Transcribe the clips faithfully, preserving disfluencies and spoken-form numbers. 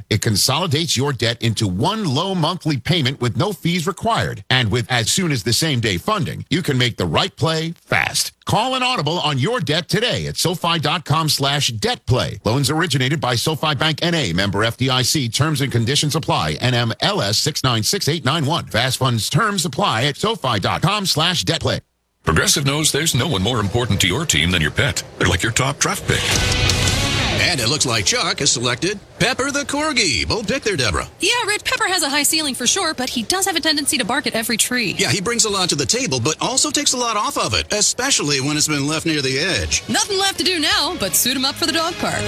It consolidates your debt into one low monthly payment with no fees required. And with as soon as the same day funding, you can make the right play fast. Call an audible on your debt today at SoFi.com slash debt play. Loans originated by SoFi Bank N A, member F D I C. Terms and conditions apply. N M L S six nine six eight nine one. Fast funds terms apply at SoFi.com slash debt play. Progressive knows there's no one more important to your team than your pet. They're like your top draft pick. And it looks like Chuck has selected Pepper the Corgi. Bold pick there, Deborah. Yeah, Rich, Pepper has a high ceiling for sure, but he does have a tendency to bark at every tree. Yeah, he brings a lot to the table, but also takes a lot off of it, especially when it's been left near the edge. Nothing left to do now but suit him up for the dog park.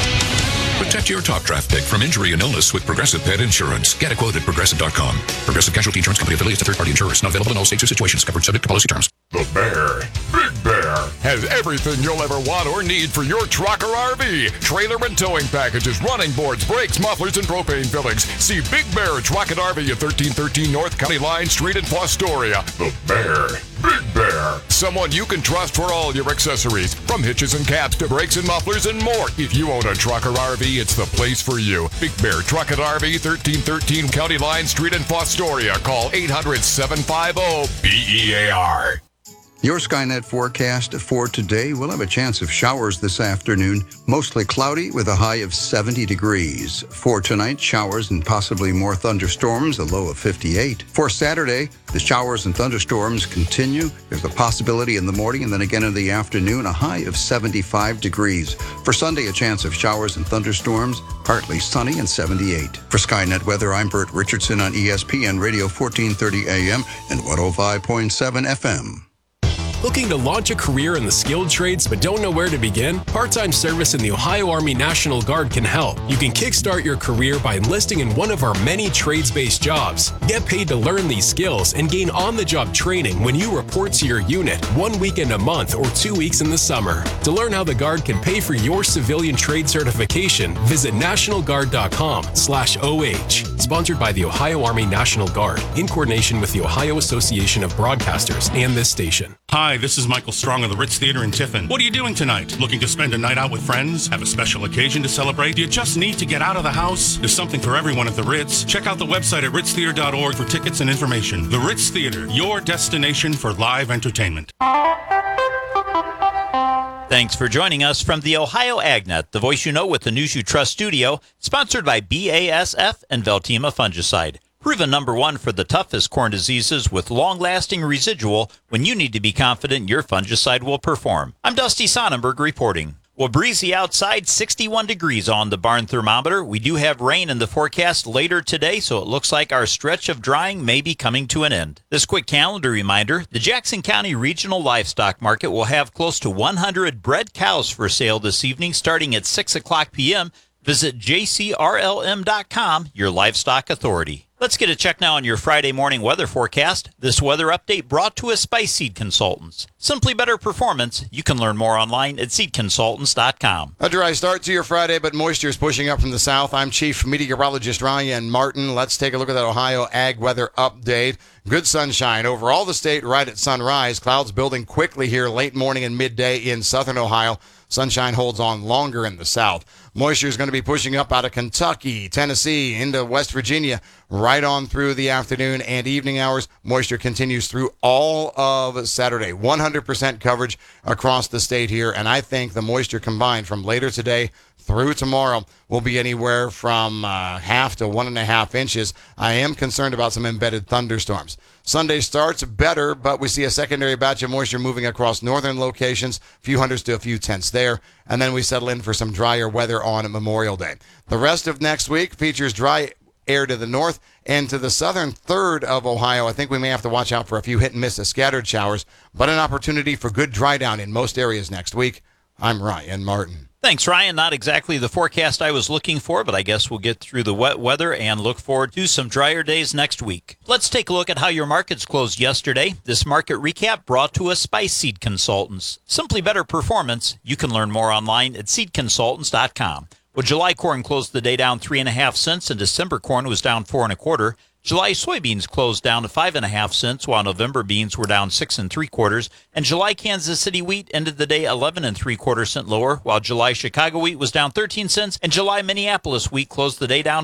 Protect your top draft pick from injury and illness with Progressive Pet Insurance. Get a quote at Progressive dot com. Progressive Casualty Insurance Company affiliates to third-party insurers. Not available in all states or situations. Covered subject to policy terms. The Bear, Big Bear, has everything you'll ever want or need for your truck or R V. Trailer and towing packages, running boards, brakes, mufflers, and propane fillings. See Big Bear Truck and R V at thirteen thirteen North County Line Street in Fostoria. The Bear, Big Bear. Someone you can trust for all your accessories, from hitches and caps to brakes and mufflers and more. If you own a truck or R V, it's the place for you. Big Bear Truck and R V, thirteen thirteen County Line Street in Fostoria. Call eight hundred, seven five zero, B E A R. Your Skynet forecast for today, we'll have a chance of showers this afternoon, mostly cloudy with a high of seventy degrees. For tonight, showers and possibly more thunderstorms, a low of fifty-eight. For Saturday, the showers and thunderstorms continue. There's a possibility in the morning and then again in the afternoon, a high of seventy-five degrees. For Sunday, a chance of showers and thunderstorms, partly sunny and seventy-eight. For Skynet Weather, I'm Bert Richardson on E S P N Radio fourteen thirty A M and one oh five point seven F M. Looking to launch a career in the skilled trades but don't know where to begin? Part-time service in the Ohio Army National Guard can help. You can kickstart your career by enlisting in one of our many trades-based jobs. Get paid to learn these skills and gain on-the-job training when you report to your unit one weekend a month or two weeks in the summer. To learn how the Guard can pay for your civilian trade certification, visit nationalguard.com slash OH. Sponsored by the Ohio Army National Guard in coordination with the Ohio Association of Broadcasters and this station. Hi, this is Michael Strong of the Ritz Theater in Tiffin. What are you doing tonight? Looking to spend a night out with friends? Have a special occasion to celebrate? Do you just need to get out of the house? There's something for everyone at the Ritz. Check out the website at ritz theater dot org for tickets and information. The Ritz Theater, your destination for live entertainment. Thanks for joining us from the Ohio AgNet, the voice you know with the news you trust studio, sponsored by B A S F and Veltima Fungicide. Proven number one for the toughest corn diseases with long-lasting residual when you need to be confident your fungicide will perform. I'm Dusty Sonnenberg reporting. Well, breezy outside, sixty-one degrees on the barn thermometer. We do have rain in the forecast later today, so it looks like our stretch of drying may be coming to an end. This quick calendar reminder, the Jackson County Regional Livestock Market will have close to one hundred bred cows for sale this evening starting at six o'clock p.m. Visit j c r l m dot com, your livestock authority. Let's get a check now on your Friday morning weather forecast. This weather update brought to us by Seed Consultants. Simply better performance. You can learn more online at seed consultants dot com. A dry start to your Friday, but moisture is pushing up from the south. I'm Chief Meteorologist Ryan Martin. Let's take a look at that Ohio Ag Weather Update. Good sunshine over all the state right at sunrise. Clouds building quickly here late morning and midday in southern Ohio. Sunshine holds on longer in the south. Moisture is going to be pushing up out of Kentucky, Tennessee, into West Virginia, right on through the afternoon and evening hours. Moisture continues through all of Saturday. one hundred percent coverage across the state here, and I think the moisture combined from later today through tomorrow will be anywhere from uh, half to one and a half inches. I am concerned about some embedded thunderstorms. Sunday starts better, but we see a secondary batch of moisture moving across northern locations, a few hundreds to a few tenths there, and then we settle in for some drier weather on Memorial Day. The rest of next week features dry air to the north and to the southern third of Ohio. I think we may have to watch out for a few hit and miss of scattered showers, but an opportunity for good dry down in most areas next week. I'm Ryan Martin. Thanks, Ryan. Not exactly the forecast I was looking for, but I guess we'll get through the wet weather and look forward to some drier days next week. Let's take a look at how your markets closed yesterday. This market recap brought to us by Seed Consultants. Simply better performance. You can learn more online at seed consultants dot com. Well, July corn closed the day down three and a half cents, and December corn was down four and a quarter. July soybeans closed down to five and a half cents, while November beans were down six and three quarters. And July Kansas City wheat ended the day eleven and three quarter cent lower, while July Chicago wheat was down thirteen cents, and July Minneapolis wheat closed the day down